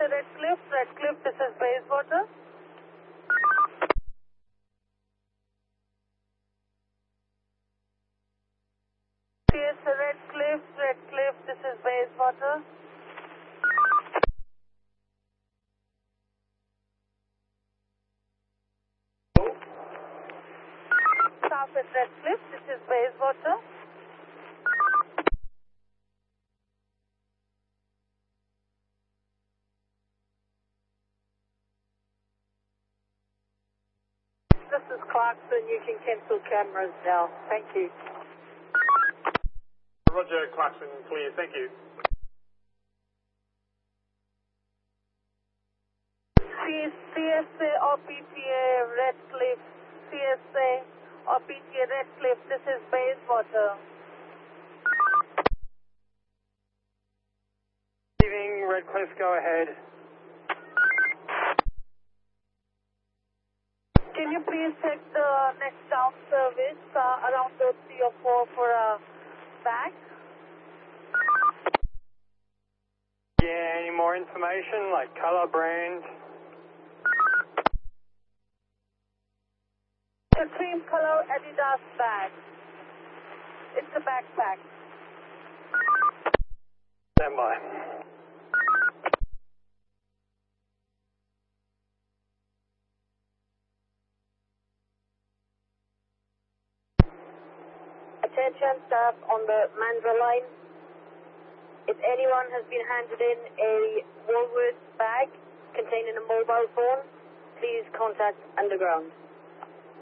Redcliffe, this is Bayswater. PSA Redcliffe, this is Bayswater. Southwest Redcliffe, this is Bayswater. This is Clarkson, you can cancel cameras now. Thank you. Roger, Clarkson, clear, thank you. CSA or PTA Redcliffe, CSA or PTA Redcliffe, this is Bayswater. Evening, Redcliffe, go ahead. Can you please check the next down service around the 3 or 4 for a bag? Yeah, any more information, like color, brand? The cream color Adidas bag. It's a backpack. Stand by. Attention staff on the Mandra line. If anyone has been handed in a Woolworths bag containing a mobile phone, please contact Underground.